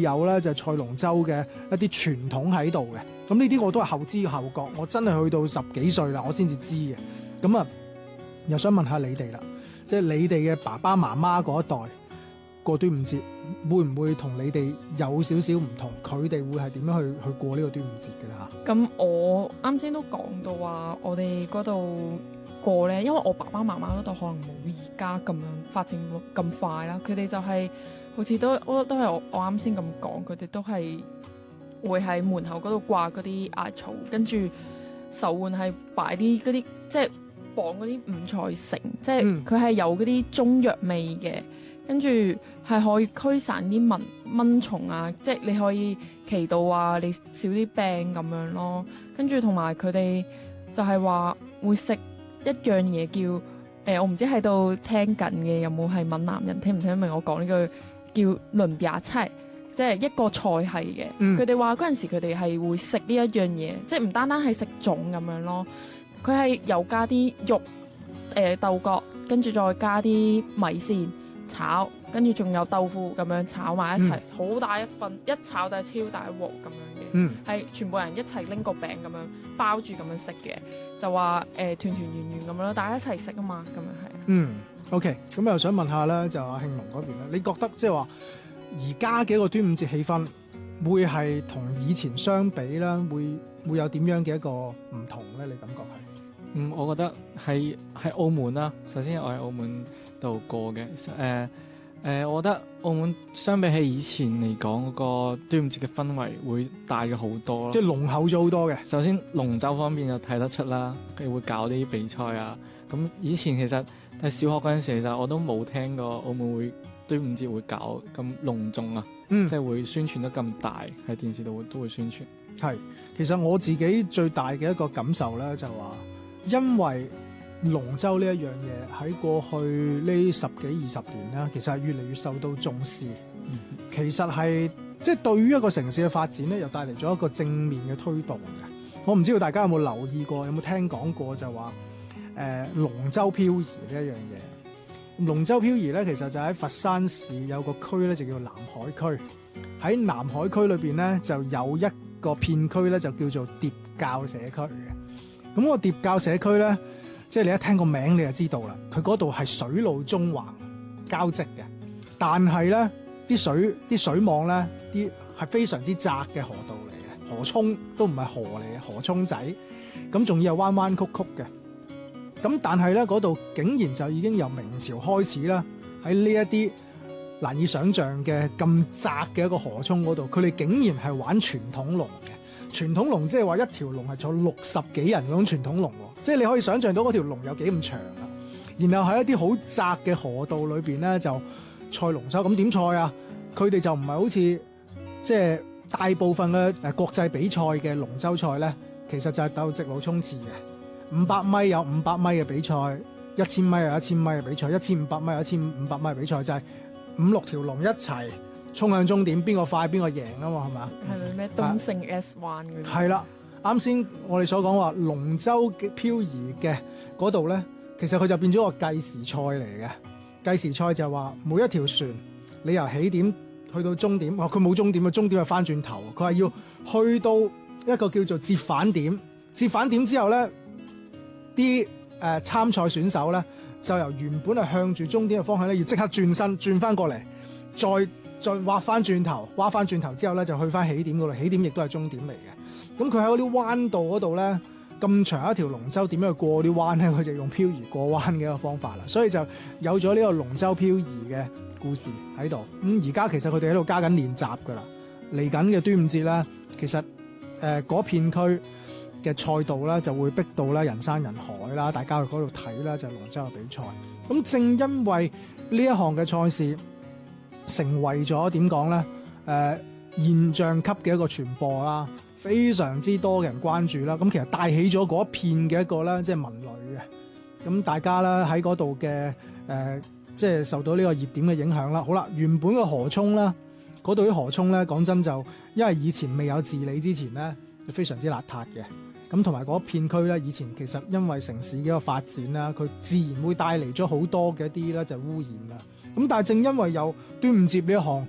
有咧就係賽龍舟嘅一啲傳統喺度嘅。咁呢啲我都係後知後覺，我真係去到十幾歲啦，我先至知嘅。咁啊，又想問下你哋啦，即係你哋嘅爸爸媽媽嗰一代過端午節，會唔會同你哋有少少唔同？佢哋會係點樣去過呢個端午節嘅啦？ 咁我啱先都講到話，我哋嗰度過咧，因為我爸爸媽媽嗰度可能冇而家咁樣發展咁快啦，佢哋就係、好似都係我啱先咁講，佢哋都係會喺門口嗰度掛嗰啲艾草，跟住手腕係擺啲嗰啲即係綁嗰啲五彩繩，即係佢係有嗰啲中藥味嘅，跟住係可以驅散啲蚊蟲啊，即係你可以祈禱啊，你少啲病咁樣咯。跟住同埋佢哋就係話會食一樣嘢叫我唔知喺度聽緊嘅有冇係閩南人聽唔聽得明我講呢句叫輪嗲菜，即係一個菜係嘅。佢哋話嗰陣時佢哋係會食呢一樣嘢，即係唔單單係食粽咁樣咯。佢係又加啲肉豆角，跟住再加啲米線炒，跟住仲有豆腐咁樣炒埋一齊，好大一份，一炒就係超大一鑊咁樣嘅，係全部人一齊拎個餅咁樣包住咁樣食嘅，就話團團圓圓咁樣咯，大家一齊食啊嘛，咁樣係。 OK， 咁又想問下咧，就阿慶龍嗰邊咧，你覺得即係話而家嘅一個端午節氣氛，會係同以前相比啦，會有點樣嘅一個唔同咧？你感覺係？ 我覺得喺澳門啦。首先我喺澳門度過嘅，我覺得澳門相比起以前嚟講，嗰個端午節嘅氛圍會大咗好多咯， 即係濃厚咗好多嘅。 首先龍舟方面就睇得出啦，佢會搞啲比賽啊。咁以前其實喺小學嗰陣時，其實我都冇聽過澳門會端午節會搞咁隆重啊，即係會宣傳得咁大，喺電視度都會宣傳。 係，其實我自己最大嘅一個感受咧，就話因為龍舟呢一樣嘢喺過去呢十幾20年啦，其實係越嚟越受到重視。其實係即係對於一個城市嘅發展咧，又帶嚟咗一個正面嘅推動嘅。我唔知道大家有冇留意過，有冇聽講過就話龍舟漂移呢一樣嘢。龍舟漂移咧，其實就喺佛山市有個區咧，就叫南海區。喺南海區裏邊咧，就有一個片區咧，就叫做疊滘社區嘅。咁個疊滘社區咧，即係你一聽個名你就知道啦，佢嗰度係水路縱橫交織嘅，但係咧啲水網咧啲係非常之窄嘅河道嚟嘅，河涌都唔係河嚟嘅，河涌仔，咁仲要係彎彎曲曲嘅。咁但係咧嗰度竟然就已經由明朝開始啦，喺呢一啲難以想像嘅咁窄嘅一個河涌嗰度，佢哋竟然係玩傳統龍嘅。傳統龍即係話一條龍係坐60幾人嗰種傳統龍喎，即係你可以想像到嗰條龍有幾咁長啊。然後喺一啲好窄嘅河道裏邊咧就賽龍舟，咁點賽啊？佢哋就唔係好似即係大部分嘅國際比賽嘅龍舟賽咧，其實就係鬥直路衝刺嘅。500米有500米嘅比賽，1000米有1000米嘅比賽，1500米有1500米嘅比賽，就係5-6條龍一齊衝向終點，邊個快邊個贏啊嘛，係嘛？ 係咪咩東勝 S1 嗰啲？ 係啦，啱先我哋所講話龍舟嘅漂移嘅嗰度咧，其實佢就變咗個計時賽嚟嘅。計時賽就話每一條船你由起點去到終點，佢冇終點嘅，終點係翻轉頭，佢係要去到一個叫做折返點。折返點之後咧，啲參賽選手咧就由原本係向住終點嘅方向咧，要即刻轉身轉翻過嚟，再挖翻轉頭，挖翻轉頭之後咧就去翻起點嗰度，起點亦都係終點嚟嘅。咁佢喺嗰啲彎道嗰度咧，咁長一條龍舟點樣去過啲彎咧？佢就用漂移過彎嘅一個方法啦，所以就有咗呢個龍舟漂移嘅故事喺度。咁而家其實佢哋喺度加緊練習噶啦，嚟緊嘅端午節咧，其實嗰片區嘅賽道咧就會逼到咧人山人海啦，大家去嗰度睇啦，就係龍舟嘅比賽。咁正因為呢一項嘅賽事成為咗點講咧？現象級嘅一個傳播啦，非常之多嘅人關注啦。咁其實帶起咗嗰一片嘅一個咧，即係文旅嘅。咁大家咧喺嗰度嘅即係受到呢個熱點嘅影響啦。好啦，原本嘅河涌啦，嗰度啲河涌咧，講真就因為以前未有治理之前咧，非常之邋遢嘅。咁同埋嗰片區咧，以前其實因為城市嘅一個發展啦，佢自然會帶嚟咗好多嘅一啲咧就污染啦。咁但係正因為有端午節呢一項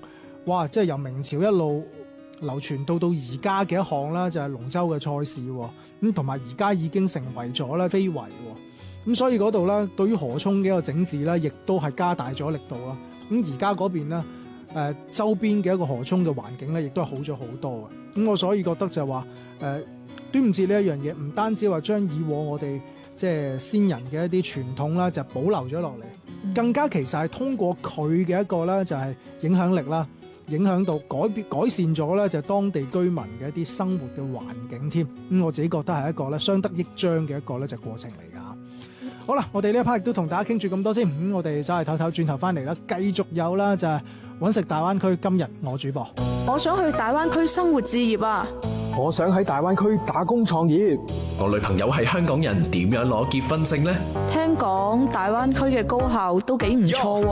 哇！即係由明朝一路流傳到而家嘅一項啦，就係龍舟嘅賽事喎。咁同埋而家已經成為咗咧非遺喎。咁所以嗰度咧，對於河涌嘅一個整治咧，亦都係加大咗力度啦。咁而家嗰邊咧，周邊嘅一個河涌嘅環境咧，亦都係好咗好多嘅。咁我所以覺得就話端午節呢一樣嘢，唔單止話將以往我哋即係先人嘅一啲傳統啦，就保留咗落嚟，更加其實係通過佢嘅一個咧，就係影響力啦，影響到改善咗咧，就係當地居民嘅一啲生活嘅環境添。咁我自己覺得係一個咧相得益彰嘅一個咧就過程嚟㗎。好啦，我哋呢一 part 亦都同大家傾住咁多先。我哋走嚟唞唞，轉頭翻嚟啦，繼續有啦，就係揾食大灣區。今日我主播， 我想去大灣區生活置業啊！ 我想喺大灣區打工創業。 我女朋友係香港人，點樣攞結婚證呢？ 聽講大灣區嘅高校都幾唔錯喎。